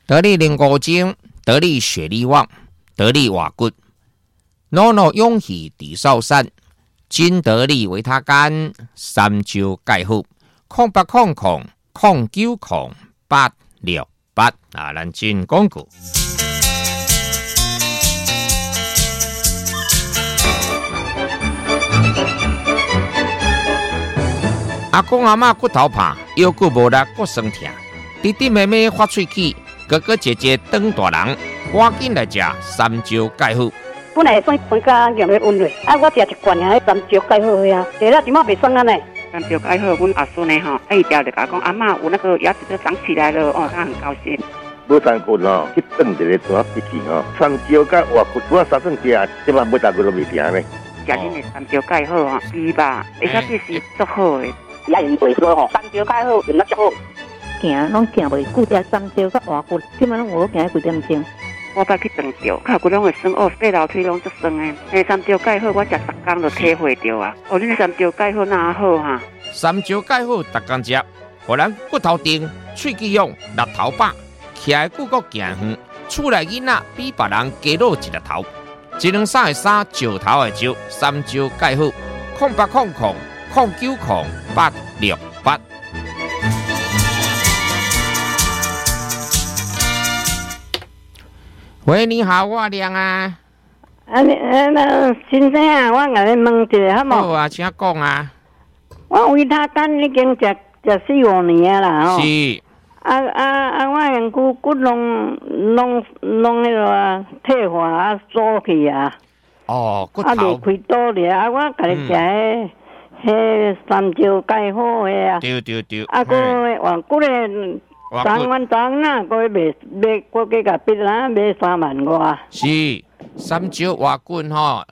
得力灵骨精，得力血力旺，得力瓦骨，诺诺勇气地少山，金得力维他干，三焦钙护，0800090868啊，咱进广告。阿公阿嬷骨头怕，腰骨无力，骨酸痛，弟弟妹妹发喙齿，哥哥姐姐长大人，赶紧来吃三焦钙护。 本来酸酸甲用咧温热，我食一罐啊，三焦钙好呀，食了怎么袂酸啊呢？ 三焦钙好，阮阿孙呢吼，一条就甲讲阿嬷有那个牙齿都长起来了哦，他很高兴。 无三骨吼，去炖一个大笔去吼，三焦甲活骨，我三顿食，即摆每大骨都袂停呢。 食恁的三焦钙好吼，猪吧，而且这是足好的。 也因为说吼，三焦钙好，用得足好。 行拢行袂久，食三焦甲活骨，即摆拢有行几点钟。 我捌去长着，脚骨拢会酸，哦，爬楼梯拢足酸的。三焦钙好，我食10天就体会着啊。哦，恁三焦钙好哪好哈？ 三焦钙好，逐工食，互咱骨头硬、喙齿勇、力头饱，徛的久阁行远，厝内囡仔比别人加露一粒头。一两三的三，石头的石，三焦钙好，0800090868。喂，你好，我亮啊。 那先生啊，我甲你问一下好无？ 好啊，请讲啊。 我维他干已经食4-5年啦吼。 是。 我用骨弄迄个退化做去啊。 哦，骨头。 袂开刀咧，我甲你食迄三焦钙好诶啊。 对。 个换骨咧。3万张呐，个卖，个加甲别人卖3万外。 是三焦活骨吼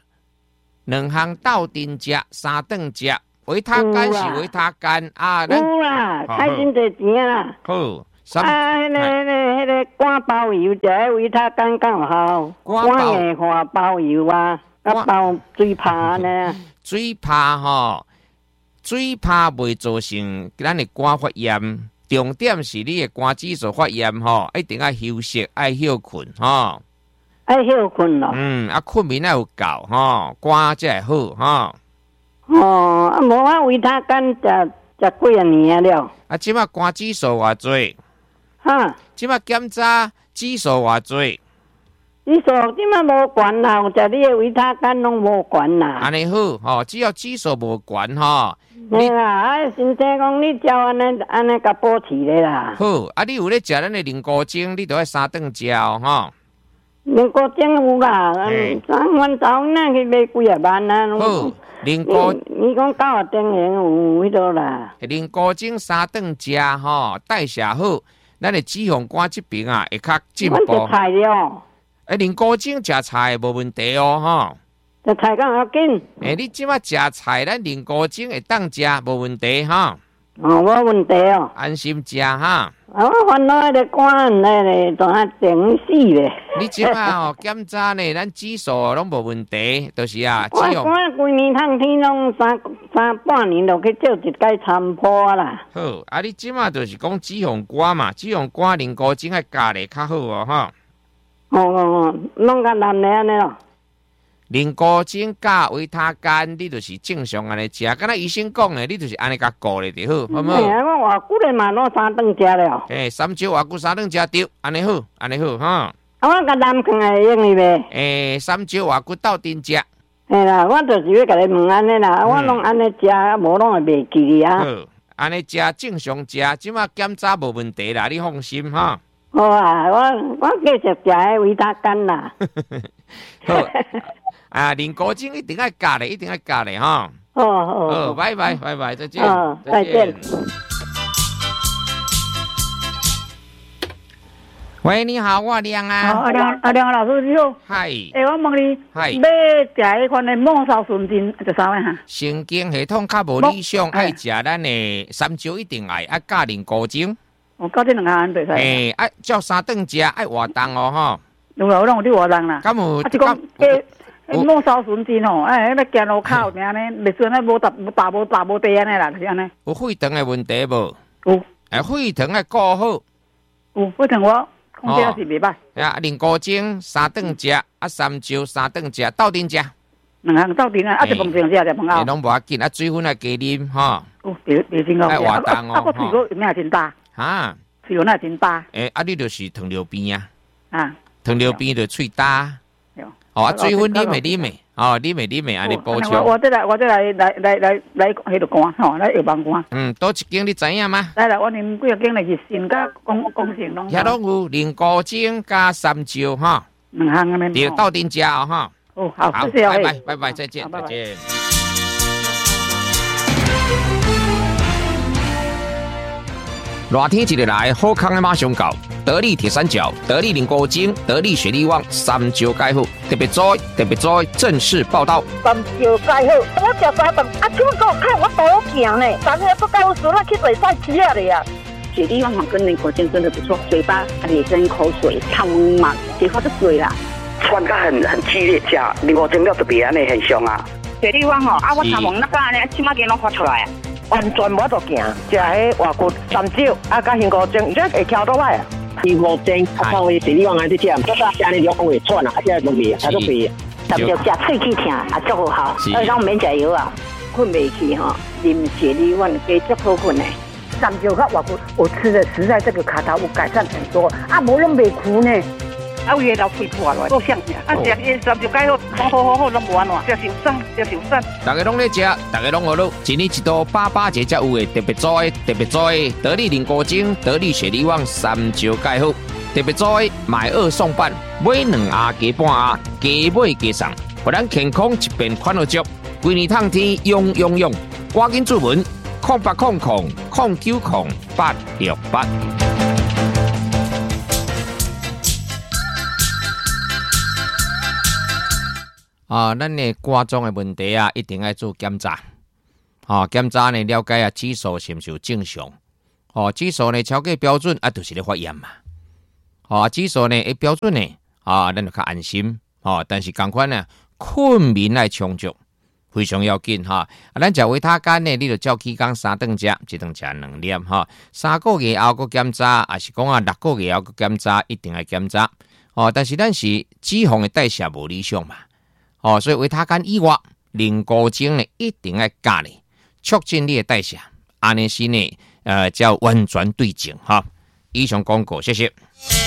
，2项斗阵食，3顿食。维他干是维他干啊， 有啦，开真侪钱啦。 好， 迄个干包油食维他干更有效，干硬化包油啊，甲包水泡呢。 水泡吼，水泡袂造成咱的肝发炎。重点是你的肝指数发炎吼，一定要休息，爱休困吼。 爱休困咯。 困眠要有够吼，肝才会好吼。 哦，无我维他干食几啊年了。 即马肝指数偌济？ 哈？ 即马检查指数偌济？ 指数即马无悬啦，有食你的维他干拢无悬啦。 安尼好吼，只要指数无悬吼。 你啦，先生讲你照安尼甲保持咧啦。 好，你有咧食咱的灵骨精，你都要3顿食吼。 灵骨精有啦，3万早那去买几啊万啊。 好，灵骨， 你讲90点元有迄个啦。 灵骨精3顿食吼，代谢好，咱的脂肪肝这边啊会较进步。 我食菜了。 灵骨精食菜无问题哦吼。 食菜敢要紧？ 你即马食菜，咱灵骨精会当食无问题哈。 无问题哦。 安心食哈。 我烦恼迄个肝咧，都还整死咧。 你即马哦检查呢，咱指数拢无问题，就是啊。 我规年通天拢三半年就去照一解参破啦。 好，你即马就是讲脂肪肝嘛，脂肪肝灵骨精爱加咧较好哦哈。 弄甲难咧安尼咯。 灵骨精加维他干，你就是正常安尼食，敢若医生讲的，你就是安尼甲顾咧就好，好唔好？ 我活骨咧嘛，拢3顿食了。 三焦活骨3顿食对，安尼好，安尼好哈。 我甲南坑会用哩呗。 三焦活骨斗阵食。 嘿啦，我就是要甲你问安尼啦，我拢安尼食，无拢会袂记啊。 好，安尼食正常食，即马检查无问题啦，你放心哈。 好啊，我继续食迄维他干啦。 好，灵骨精一定要加咧，一定要加咧哈。 好， 拜拜，再见。 再见。 喂，你好，我亮啊。 阿亮老师你好。 嗨。 我问你， 嗨。 要食迄款的末梢纯精就啥物哈？ 神经系统较无理想，爱食咱的三焦一定爱加灵骨精。 加这2项对使。照3顿食，爱活动哦吼。 有啦，我拢有伫活动啦。 敢有？ 就讲末梢纯精吼，要行路靠安尼，袂准咧无大无地安尼啦，就是安尼。 有血糖的问题无？ 有。 血糖爱顾好。 有血糖我空气是袂歹。 啊，零古精3顿食，啊三椒3顿食，斗阵食。 两项斗阵啊，一饭上食，一饭后。 拢无要紧，啊水分啊加啉吼。 哦，袂真好。 爱活动哦。 啊，我喙骨有咩真大？ 哈。 喙骨那真大。 啊，你就是糖尿病啊。 啊。 糖尿病就喙大。哦，啊水分啉袂啉袂？哦，啉袂安尼补充。 我再来迄度干吼，来药房干。 多一间你知影吗？ 来，我啉几个间来是新甲公性拢。 遐拢有零古精加三椒哈。 两项安尼。 对，斗阵食哦哈。 哦，好，谢谢。 拜，再见，再见。热天一日来，好康的马上到。得力铁三角、得力零古精、得力雪力旺三椒解好，特别注意，正式报道。 三椒解好，我食三顿，啊，怎么给我看我多行呢？昨天不告诉我去比赛吃了呀。 雪力旺跟零古精真的不错，嘴巴咧生口水，汤嘛，结果就水啦。 喘得很激烈，吃零古精了特别安尼很凶啊。 雪力旺啊，我头毛那个安尼，起码给拢发出来啊。 完全无得行，食迄外骨三椒加零古精，这会挑倒来啊。 零古精啊，靠伊雪力旺安尼食，食安尼就会喘啊，这都味，都味。 三椒食喙齿疼，啊足好，咱免食药啊， 困袂去哈，啉雪力旺加足好困的。三椒和外骨，我吃的实在这个卡头有改善很多，啊，无拢袂苦呢。 啊，有老肺破落，够香呀！啊，食伊三椒解好，好，拢无安怎，食受伤。 大家拢咧食，大家拢学咯。一年一度88节才有诶，特别注意，得力零古精、得力雪力旺三椒解好，特别注意，买2送半，买2盒加半盒，加买加送，互咱健康一边款落足，规年通天用，赶紧注文0800090868。咱的肝脏的问题啊，一定要做检查。检查呢，了解指数是毋是有正常？指数呢超过标准啊，就是咧发炎嘛。指数呢会标准呢，咱就较安心。但是同款呢，困眠要充足，非常要紧哈。咱食维他干呢，你就照起讲3顿食，一顿食2粒哈。3个月后个检查，还是讲6个月后个检查，一定要检查。但是咱是脂肪的代谢无理想嘛。所以维他干以外，零古精呢一定要加呢，促进你的代谢，安尼是呢，叫完全对症哈。以上广告，谢谢。